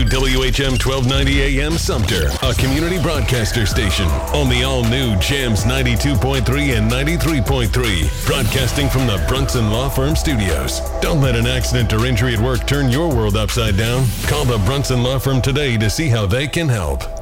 WHM 1290 AM Sumter, a community broadcaster station on the all-new Jams 92.3 and 93.3, broadcasting from the Brunson Law Firm Studios. Don't let an accident or injury at work turn your world upside down. Call the Brunson Law Firm today to see how they can help.